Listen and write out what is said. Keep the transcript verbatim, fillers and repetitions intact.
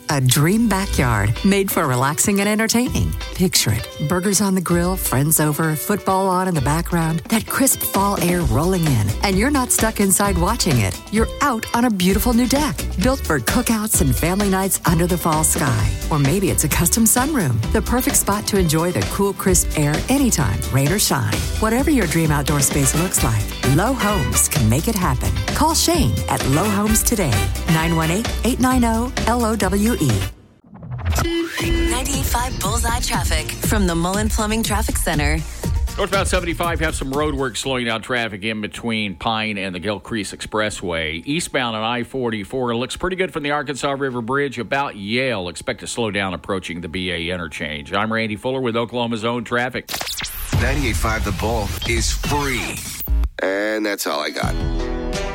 A dream backyard made for relaxing and entertaining. Picture it. Burgers on the grill, friends over, football on in the background, that crisp fall air rolling in. And you're not stuck inside watching it. You're out on a beautiful new deck. Built for cookouts and family nights under the fall sky. Or maybe it's a custom sunroom. The perfect spot to enjoy the cool, crisp air anytime, rain or shine. Whatever your dream outdoor space looks like, Low Homes can make it happen. Call Shane at Low Homes today. nine one eight, eight nine zero, L O W E. ninety-eight point five Bullseye Traffic from the Mullen Plumbing Traffic Center. Northbound seventy-five have some road work slowing down traffic in between Pine and the Gilcrease Expressway. Eastbound on I forty-four looks pretty good from the Arkansas River Bridge about Yale. Expect to slow down approaching the B A interchange. I'm Randy Fuller with Oklahoma's own traffic. ninety-eight point five The Bull is free. And that's all I got.